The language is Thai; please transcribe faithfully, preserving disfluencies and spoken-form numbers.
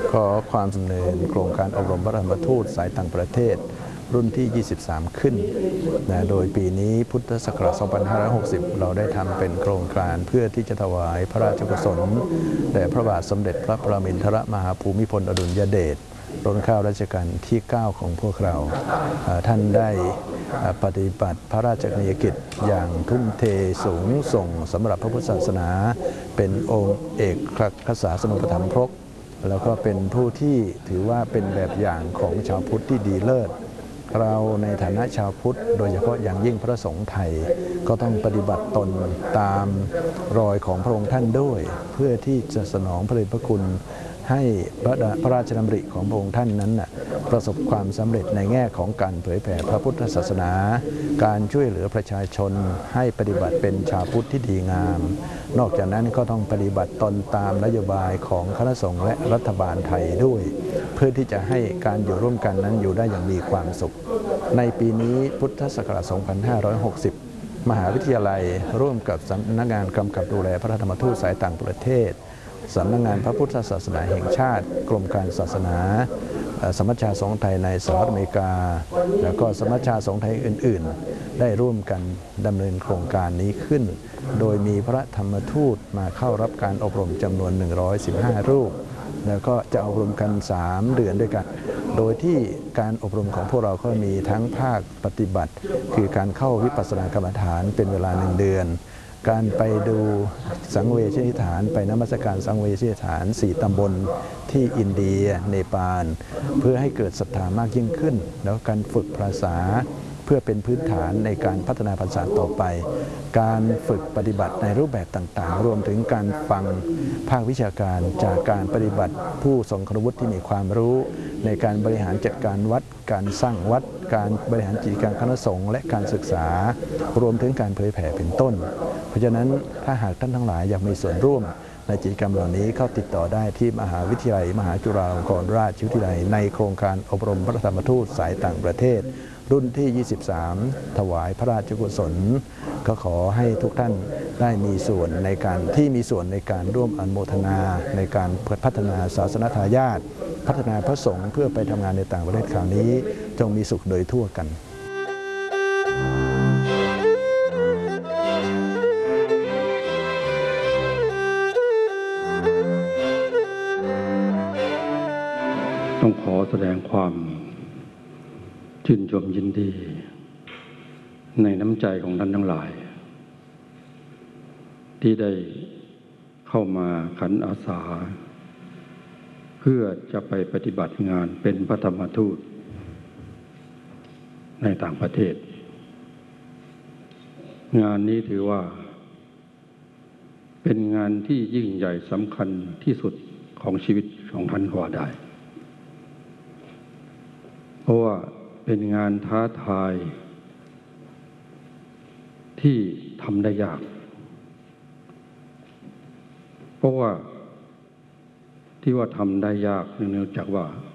ขอความดำเนินโครงการอบรมพระธรรมทูตสายต่างประเทศรุ่นที่ ยี่สิบสาม ขึ้นนะโดยปีนี้พุทธศักราช สองพันห้าร้อยหกสิบ เราได้ทำเป็นโครงการเพื่อที่จะถวายพระราชกุศลแด่พระบาทสมเด็จพระปรมินทรมหาภูมิพลอดุลยเดชรัชกาลรัชกาลที่ เก้า ของพวกเราท่านได้ปฏิบัติพระราชกรณียกิจอย่างทุ่มเทสูงส่งสำหรับพระพุทธศาสนาเป็นองค์เอกอัครสาสนุปถัมภกแล้วก็เป็นผู้ที่ถือว่าเป็นแบบอย่างของชาวพุทธที่ดีเลิศเราในฐานะชาวพุทธโดยเฉพาะอย่างยิ่งพระสงฆ์ไทยก็ต้องปฏิบัติตนตามรอยของพระองค์ท่านด้วยเพื่อที่จะสนองพระเดชพระคุณให้พระราชดำริของพระองค์ท่านนั้นประสบความสำเร็จในแง่ของการเผยแผ่พระพุทธศาสนาการช่วยเหลือประชาชนให้ปฏิบัติเป็นชาวพุทธที่ดีงามนอกจากนั้นก็ต้องปฏิบัติตนตามนโยบายของคณะสงฆ์และรัฐบาลไทยด้วยเพื่อที่จะให้การอยู่ร่วมกันนั้นอยู่ได้อย่างมีความสุขในปีนี้พุทธศักราช สองพันห้าร้อยหกสิบ มหาวิทยาลัยร่วมกับสำนักงานกำกับดูแลพระธรรมทูตสายต่างประเทศสำนักงานพระพุทธศาสนาแห่งชาติกรมการศาสนาสมัชชาสงฆ์ไทยในสหรัฐอเมริกาแล้วก็สมัชชาสงฆ์ไทยอื่นๆได้ร่วมกันดำเนินโครงการนี้ขึ้นโดยมีพระธรรมทูตมาเข้ารับการอบรมจำนวนหนึ่งร้อยสิบห้ารูปแล้วก็จะอบรมกันสามเดือนด้วยกันโดยที่การอบรมของพวกเราก็มีทั้งภาคปฏิบัติคือการเข้าวิปัสสนากรรมฐานเป็นเวลาหนึ่งเดือนการไปดูสังเวชนิฐานไปนมัสการสังเวชนิฐานสี่ตำบลที่อินเดียเนปาลเพื่อให้เกิดศรัทธามากยิ่งขึ้นแล้วการฝึกภาษาเพื่อเป็นพื้นฐานในการพัฒนาภาษาต่อไปการฝึกปฏิบัติในรูปแบบต่างๆรวมถึงการฟังภาควิชาการจากการปฏิบัติผู้ทรงคุณวุฒิที่มีความรู้ในการบริหารจัดการวัดการสร้างวัดการบริหารกิจการคณะสงฆ์และการศึกษารวมถึงการเผยแผ่เป็นต้นเพราะฉะนั้นถ้าหากท่านทั้งหลายอยากมีส่วนร่วมในกิจกรรมเหล่านี้เข้าติดต่อได้ที่มหาวิทยาลัยมหาจุฬาลงกรณราชวิทยาลัยในโครงการอบรมพระธรรมทูตสายต่างประเทศรุ่นที่ ยี่สิบสาม ถวายพระราชกุศลก็ขอให้ทุกท่านได้มีส่วนในการที่มีส่วนในการร่วมอนุโมทนาในการพัฒนาศาสนทายาทพัฒนาพระสงฆ์เพื่อไปทำงานในต่างประเทศคราวนี้จงมีสุขโดยทั่วกันต้องขอแสดงความชื่นชมยินดีในน้ำใจของท่านทั้งหลายที่ได้เข้ามาขันอาสาเพื่อจะไปปฏิบัติงานเป็นพระธรรมทูตในต่างประเทศงานนี้ถือว่าเป็นงานที่ยิ่งใหญ่สำคัญที่สุดของชีวิตของท่านก็ว่าได้เพราะว่าเป็นงานท้าทายที่ทำได้ยากเพราะว่าที่ว่าทำได้ยากเนื่องจากว่า